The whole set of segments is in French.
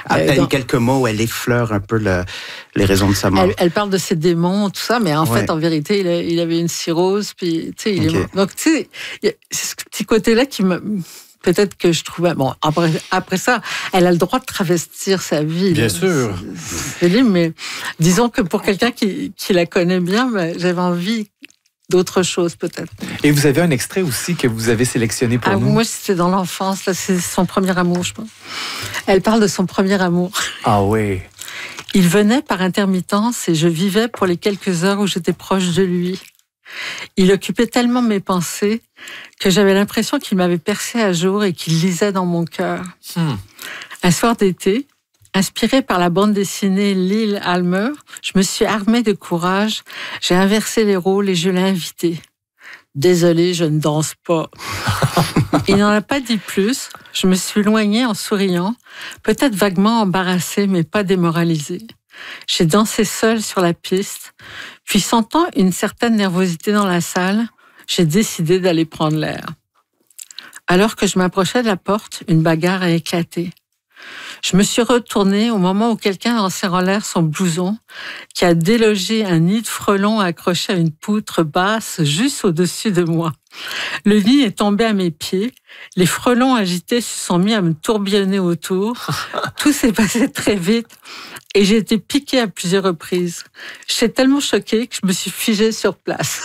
À peine quelques mots, elle effleure un peu les raisons de sa mort. Elle parle de ses démons, tout ça, mais en fait, en vérité, il avait une cirrhose, puis tu sais, il est mort. Donc, tu sais, c'est ce petit côté-là qui me... Peut-être que je trouvais... Bon, après ça, elle a le droit de travestir sa vie. Bien sûr. C'est libre, mais disons que pour quelqu'un qui la connaît bien, j'avais envie d'autre chose, peut-être. Et vous avez un extrait aussi que vous avez sélectionné pour nous. Moi, c'était dans l'enfance. Là, c'est son premier amour, je pense. Elle parle de son premier amour. Ah oui. Il venait par intermittence et je vivais pour les quelques heures où j'étais proche de lui. Il occupait tellement mes pensées que j'avais l'impression qu'il m'avait percé à jour et qu'il lisait dans mon cœur. Un soir d'été, inspirée par la bande dessinée Lille Almer, je me suis armée de courage, j'ai inversé les rôles et je l'ai invité. Désolée, je ne danse pas. Il n'en a pas dit plus. Je me suis éloignée en souriant, peut-être vaguement embarrassée, mais pas démoralisée. J'ai dansé seule sur la piste, puis sentant une certaine nervosité dans la salle, j'ai décidé d'aller prendre l'air. Alors que je m'approchais de la porte, une bagarre a éclaté. Je me suis retournée au moment où quelqu'un a lancé en l'air son blouson, qui a délogé un nid de frelons accroché à une poutre basse juste au-dessus de moi. Le nid est tombé à mes pieds, les frelons agités se sont mis à me tourbillonner autour. Tout s'est passé très vite et j'ai été piquée à plusieurs reprises. J'étais tellement choquée que je me suis figée sur place.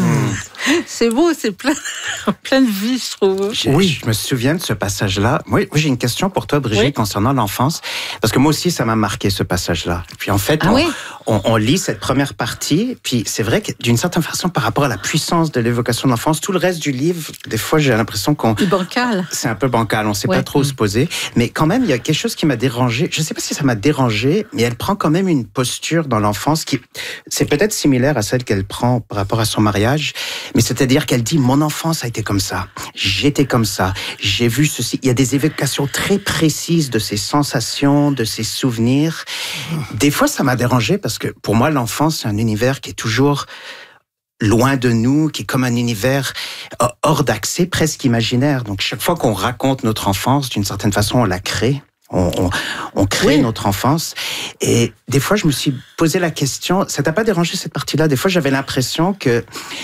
C'est beau, c'est plein de vie, je trouve. Je me souviens de ce passage-là. Moi, j'ai une question pour toi, Brigitte, concernant l'enfance. Parce que moi aussi, ça m'a marqué, ce passage-là. Puis en fait, on lit cette première partie, puis c'est vrai que d'une certaine façon, par rapport à la puissance de l'évocation de l'enfance, tout le reste du livre, des fois, j'ai l'impression qu'on... C'est bancal. C'est un peu bancal, on ne sait pas trop où se poser. Mais quand même, il y a quelque chose qui m'a dérangé. Je ne sais pas si ça m'a dérangé, mais elle prend quand même une posture dans l'enfance qui... C'est peut-être similaire à celle qu'elle prend par rapport à son mariage, mais c'est-à-dire qu'elle dit « Mon enfance a été comme ça, j'étais comme ça, j'ai vu ceci ». Il y a des évocations très précises de ses sensations, de ses souvenirs. Des fois, ça m'a dérangé parce que pour moi, l'enfance, c'est un univers qui est toujours loin de nous, qui est comme un univers hors d'accès, presque imaginaire. Donc, chaque fois qu'on raconte notre enfance, d'une certaine façon, on la crée. On crée notre enfance. Et des fois, je me suis posé la question, ça t'a pas dérangé cette partie-là? Des fois, j'ai l'impression que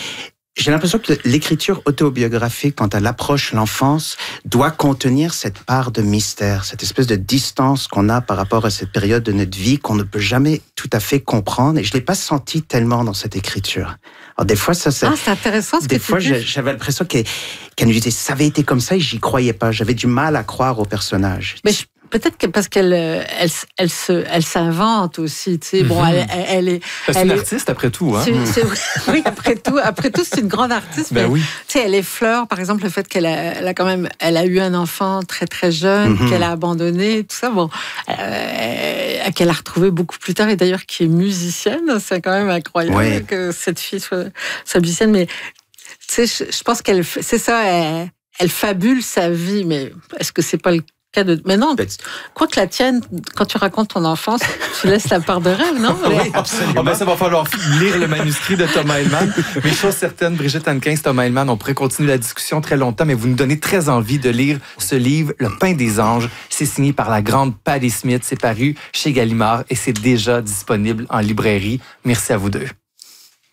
l'écriture autobiographique, quand elle approche l'enfance, doit contenir cette part de mystère, cette espèce de distance qu'on a par rapport à cette période de notre vie qu'on ne peut jamais tout à fait comprendre. Et je l'ai pas senti tellement dans cette écriture. Alors des fois, c'est intéressant ce que tu dis. Des fois, j'avais l'impression qu'elle nous disait, ça avait été comme ça et j'y croyais pas. J'avais du mal à croire au personnage. Mais peut-être que parce qu'elle s'invente aussi, tu sais. Bon, elle est une artiste après tout, hein. Oui, après tout, c'est une grande artiste. Ben oui. Tu sais, elle effleure, par exemple, le fait qu'elle a eu un enfant très très jeune, qu'elle a abandonné, tout ça. Bon, qu'elle a retrouvé beaucoup plus tard et d'ailleurs qui est musicienne. C'est quand même incroyable que cette fille soit musicienne. Mais tu sais, je pense qu'elle, c'est ça, elle fabule sa vie. Mais est-ce que c'est pas le Mais non, quoi que la tienne, quand tu racontes ton enfance, tu laisses la part de rêve, non? Oui, absolument. Ça va falloir lire le manuscrit de Thomas Helman. Mais chose certaine, Brigitte Hankins, Thomas Helman, on pourrait continuer la discussion très longtemps, mais vous nous donnez très envie de lire ce livre, Le Pain des Anges. C'est signé par la grande Patti Smith. C'est paru chez Gallimard et c'est déjà disponible en librairie. Merci à vous deux.